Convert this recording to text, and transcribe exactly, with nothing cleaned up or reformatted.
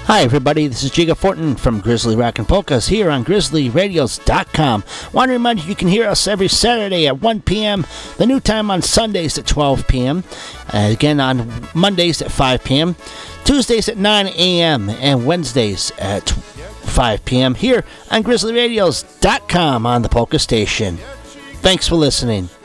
Hi everybody, this is Jiga Fortin from Grizzly Rockin' Polkas here on grizzly radios dot com. Want to remind you you can hear us every Saturday at one p.m., the new time on Sundays at twelve p.m., uh, again on Mondays at five p.m., Tuesdays at nine a.m., and Wednesdays at five p.m. here on grizzly radios dot com on the Polka Station. Thanks for listening.